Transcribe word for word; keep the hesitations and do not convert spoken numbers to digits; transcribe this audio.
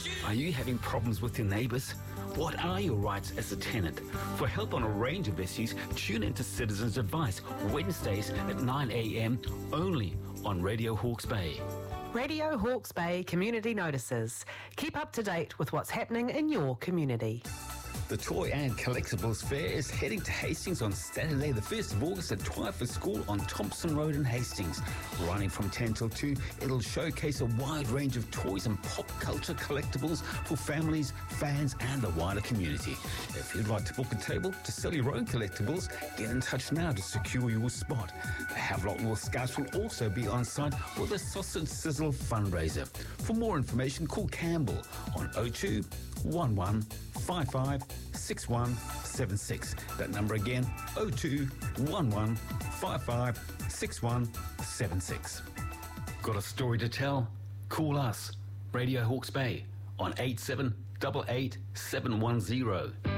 Are you having problems with your neighbours? What are your rights as a tenant? For help on a range of issues, tune into Citizens Advice, Wednesdays at nine a m only on Radio Hawke's Bay. Radio Hawke's Bay Community Notices. Keep up to date with what's happening in your community. The Toy and Collectibles Fair is heading to Hastings on Saturday the first of August at Twyford School on Thompson Road in Hastings. Running from ten till two, it'll showcase a wide range of toys and pop culture collectibles for families, fans and the wider community. If you'd like to book a table to sell your own collectibles, get in touch now to secure your spot. The Havelock North Scouts will also be on site with a Sausage Sizzle fundraiser. For more information, call Campbell on oh two one one five five six one seven six. That number again, oh two one one five five six one seven six. Got a story to tell? Call us, Radio Hawke's Bay, on eight seven eight eight seven one zero.